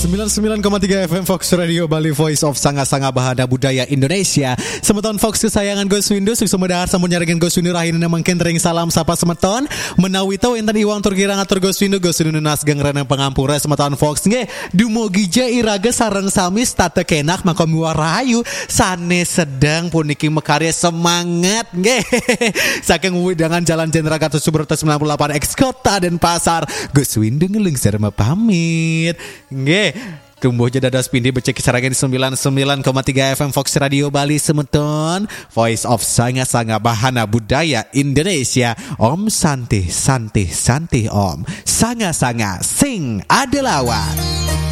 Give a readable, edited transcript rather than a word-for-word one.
99,3 FM Fox Radio Bali, Voice of Sanga-Sanga Bahada Budaya Indonesia. Semeton Fox kesayangan Gus Windu, sukses medahar sampun nyarekeun Gus Windu rahina mangken tering salam sapa semeton. Menawi tau enten iwang tur kirang atur Gus Windu nasgeng renang pangampura semeton Fox nge. Dumugi je iraga sareng sami state kenak makom warahayu sanes sedang puniki mekarya semangat nge. Saking widangan Jalan Jenderal Gatot Subroto 98 X Kota Denpasar, Gus Windu ngelengser pamit. Nggih, tumbuh jadadas pindi becek sarangan 99,3 FM Fox Radio Bali semeton, Voice of Sanga-Sanga Bahana Budaya Indonesia. Om Santi Santi Santi Om Sanga-Sanga sing adelawan.